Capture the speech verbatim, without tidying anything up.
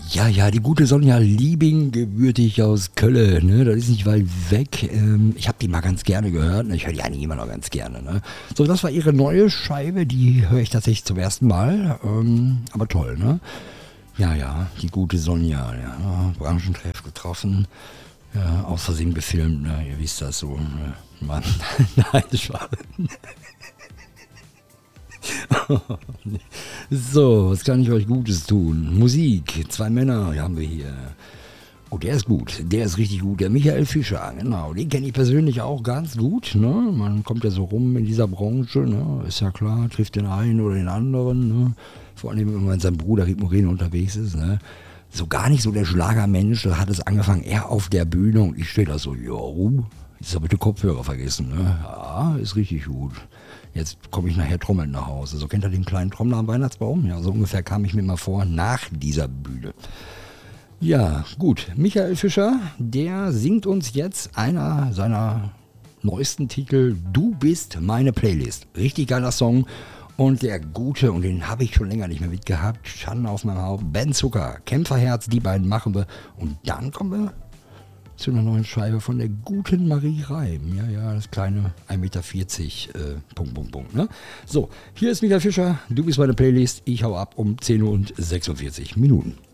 Ja, ja, die gute Sonja Liebing, gebürtig aus Köln, ne? Das ist nicht weit weg. Ähm, ich habe die mal ganz gerne gehört, ne? Ich höre die eigentlich immer noch ganz gerne, ne? So, das war ihre neue Scheibe, die höre ich tatsächlich zum ersten Mal, ähm, aber toll, ne? Ja, ja, die gute Sonja, ja, Branchentreff getroffen, ja, aus Versehen gefilmt, ne? Ihr wisst das so, ne? Mann, nein, schade. So, was kann ich euch Gutes tun? Musik, zwei Männer haben wir hier. Oh, der ist gut, der ist richtig gut. Der Michael Fischer, genau, den kenne ich persönlich auch ganz gut. Ne? Man kommt ja so rum in dieser Branche, ne? Ist ja klar, trifft den einen oder den anderen. Ne? Vor allem, wenn man sein Bruder Rick Moreno unterwegs ist. Ne? So gar nicht so der Schlagermensch, da hat es angefangen, er auf der Bühne und ich stehe da so, jo, ist aber bitte Kopfhörer vergessen. Ne? Ja, ist richtig gut. Jetzt komme ich nachher trommeln nach Hause. So kennt ihr den kleinen Trommler am Weihnachtsbaum? Ja, so ungefähr kam ich mir mal vor nach dieser Bühne. Ja, gut. Michael Fischer, der singt uns jetzt einer seiner neuesten Titel, Du bist meine Playlist. Richtig geiler Song. Und der gute, und den habe ich schon länger nicht mehr mitgehabt, Schande auf meinem Haupt, Ben Zucker, Kämpferherz, die beiden machen wir. Und dann kommen wir zu einer neuen Scheibe von der guten Marie Reim. Ja, ja, das kleine ein Meter vierzig, äh, Punkt, Punkt, Punkt. Ne? So, hier ist Michael Fischer, du bist meine Playlist. Ich hau ab um zehn Uhr und sechsundvierzig Minuten.